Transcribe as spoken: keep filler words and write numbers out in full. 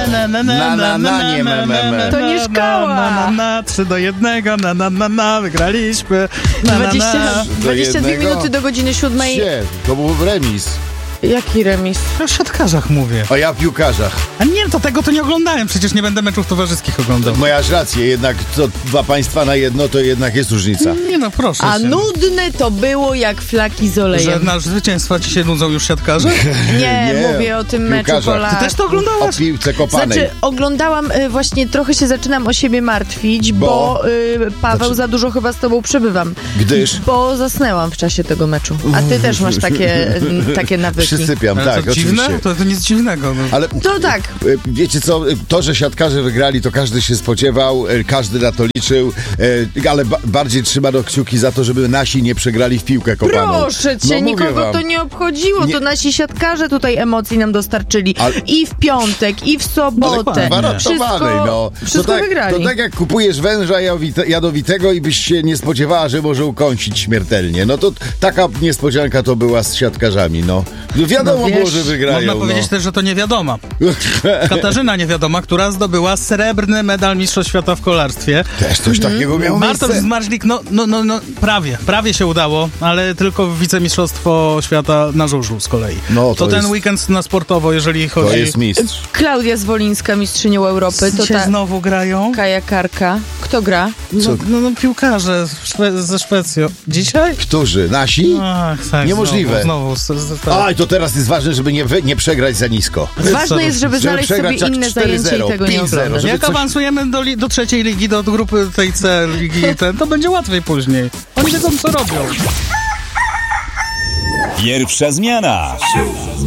na na na na na nie me, me, me. To nie szkoła. Na, na, na, trzy do jednego, na na na na, wygraliśmy. Na, na, dwadzieścia, na. dwadzieścia dwie jednego? minuty do godziny siódmej. Nie, to był remis. Jaki remis? Ja o siatkarzach mówię. A ja w piłkarzach. A nie, to tego to nie oglądałem, przecież nie będę meczów towarzyskich oglądał. Masz rację, jednak to dwa państwa na jedno, to jednak jest różnica. Nie no, proszę A cię. nudne to było jak flaki z Że olejem. na zwycięstwa ci się nudzą już siatkarze? Nie, Nie, mówię o tym meczu piłkarzach. Polaków. Ty też to O oglądałaś? piłce kopanej. Znaczy, oglądałam, y, właśnie trochę się zaczynam o siebie martwić, bo, Bo? y, Paweł, Znaczy- za dużo chyba z tobą przebywam. Gdyż? Bo zasnęłam w czasie tego meczu. A ty też masz takie, m, takie nawyki. Przysypiam, Ale tak, to dziwne? oczywiście. To, to nic dziwnego. No. Ale To tak. e, wiecie co, to, że siatkarze wygrali, to każdy się spodziewał, e, każdy na to liczył, e, ale ba- bardziej trzymano kciuki za to, żeby nasi nie przegrali w piłkę kopaną. Proszę cię, No, mówię nikogo wam. to nie obchodziło. Nie- To nasi siatkarze tutaj emocji nam dostarczyli. Ale- I w piątek, i w sobotę. Gwarantowanej, no. Wszystko to tak, wygrali. To tak jak kupujesz węża jadowite, jadowitego i byś się nie spodziewała, że może ukąsić śmiertelnie. No to taka niespodzianka to była z siatkarzami, no. No wiadomo No wiesz, było, że wygrają, Można powiedzieć no. też, że to niewiadoma. Katarzyna Niewiadoma, która zdobyła srebrny medal Mistrzostw Świata w kolarstwie. Też coś takiego miało Bartosz miejsce. Zmarzlik, no, no, no, no prawie, prawie się udało, ale tylko wicemistrzostwo świata na żużlu z kolei. No, to to ten jest- weekend na sportowo, jeżeli chodzi... To jest mistrz. Klaudia Zwolińska, mistrzynią Europy. To Dzisiaj ta znowu grają? kajakarka. Kto gra? No, no, no piłkarze Szwe- ze Szwecji. Dzisiaj? Którzy? Nasi? Ach, tak, Niemożliwe. Znowu, znowu, z, z, tak. Aj, to teraz jest ważne, żeby nie, wy- nie przegrać za nisko. Ważne jest, żeby Żeby znaleźć sobie przegrać jak inne cztery zajęcie zero, i tego nie pięć zero, oglądać. żeby Jak coś- awansujemy do, li- do trzeciej ligi, do grupy tej C ligi, ten, to będzie łatwiej później. Oni wiedzą, co robią. Pierwsza zmiana.